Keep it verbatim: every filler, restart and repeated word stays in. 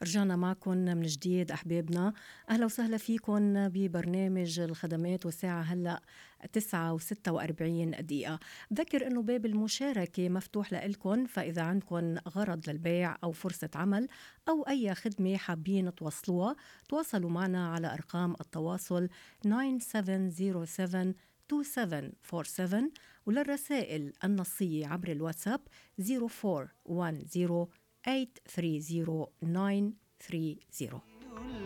رجعنا معكم من جديد أحبابنا. أهلا وسهلا فيكم ببرنامج الخدمات، والساعة هلأ تسعة وستة وأربعين دقيقة. ذكر أنه باب المشاركة مفتوح لإلكم، فإذا عندكم غرض للبيع أو فرصة عمل أو أي خدمة حابين توصلوها، تواصلوا معنا على أرقام التواصل تسعة سبعة صفر سبعة اثنين سبعة أربعة سبعة، وللرسائل النصية عبر الواتساب صفر أربعة واحد صفر ثمانية ثلاثة صفر تسعة ثلاثة صفر.